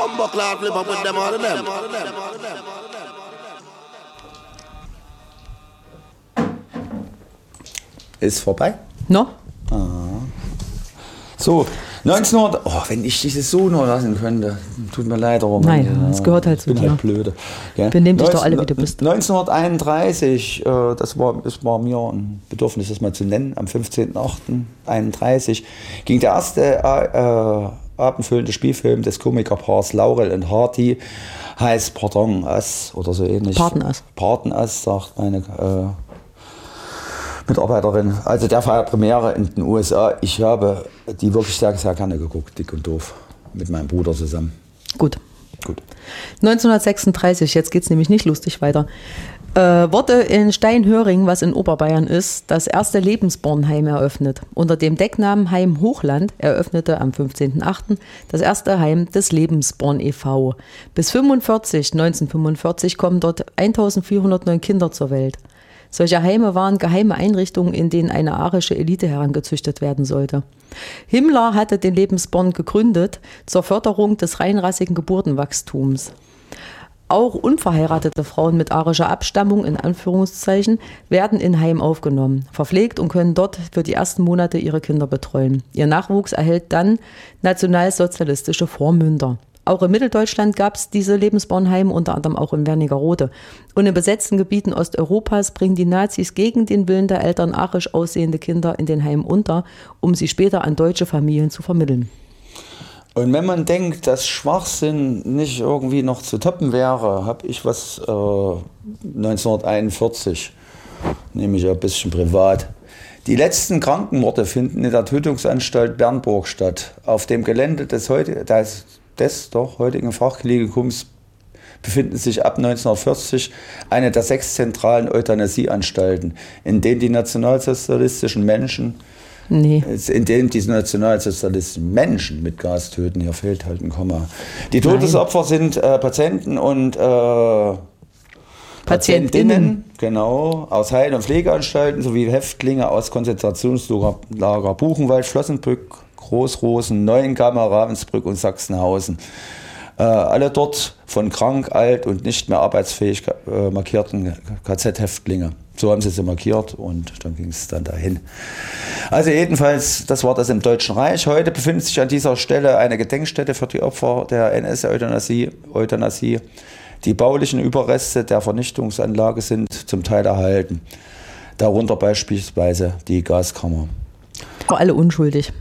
Bumbuckler flip up with them all of them. Ist vorbei? No? So, 1900. Oh, wenn ich dieses so nur lassen könnte. Tut mir leid, aber Nein, es gehört halt zu bin dir. halt blöde. Ja. Benimm dich doch alle, wie du bist. 1931, das war mir ein Bedürfnis, das mal zu nennen, am 15.08.31 ging der erste abendfüllende Spielfilm des Komikerpaars Laurel und Hardy, heißt Pardon Us oder so ähnlich. Pardon Us. Pardon Us, sagt meine Mitarbeiterin. Also der feiert Premiere in den USA. Ich habe die wirklich sehr, sehr gerne geguckt, Dick und Doof, mit meinem Bruder zusammen. Gut. 1936, jetzt geht es nämlich nicht lustig weiter, wurde in Steinhöring, was in Oberbayern ist, das erste Lebensbornheim eröffnet. Unter dem Decknamen Heim Hochland eröffnete am 15.08. das erste Heim des Lebensborn e.V. Bis 1945 kommen dort 1409 Kinder zur Welt. Solche Heime waren geheime Einrichtungen, in denen eine arische Elite herangezüchtet werden sollte. Himmler hatte den Lebensborn gegründet zur Förderung des reinrassigen Geburtenwachstums. Auch unverheiratete Frauen mit arischer Abstammung, in Anführungszeichen, werden in Heim aufgenommen, verpflegt und können dort für die ersten Monate ihre Kinder betreuen. Ihr Nachwuchs erhält dann nationalsozialistische Vormünder. Auch in Mitteldeutschland gab es diese Lebensbornheime, unter anderem auch in Wernigerode. Und in besetzten Gebieten Osteuropas bringen die Nazis gegen den Willen der Eltern arisch aussehende Kinder in den Heimen unter, um sie später an deutsche Familien zu vermitteln. Und wenn man denkt, dass Schwachsinn nicht irgendwie noch zu toppen wäre, habe ich was 1941, nämlich ein bisschen privat. Die letzten Krankenmorde finden in der Tötungsanstalt Bernburg statt. Auf dem Gelände des heutigen Fachklinikums befinden sich ab 1940 eine der 6 zentralen Euthanasieanstalten, in denen die nationalsozialistischen Menschen mit Gas töten. Hier fehlt halt ein Komma. Die Todesopfer sind Patienten und Patientinnen, genau, aus Heil- und Pflegeanstalten sowie Häftlinge aus Konzentrationslager Buchenwald, Flossenbrück, Großrosen, Neuengamme, Ravensbrück und Sachsenhausen. Alle dort von krank, alt und nicht mehr arbeitsfähig markierten KZ-Häftlinge. So haben sie markiert und dann ging es dann dahin. Also jedenfalls, das war das im Deutschen Reich. Heute befindet sich an dieser Stelle eine Gedenkstätte für die Opfer der NS-Euthanasie. Die baulichen Überreste der Vernichtungsanlage sind zum Teil erhalten. Darunter beispielsweise die Gaskammer. Alle unschuldig.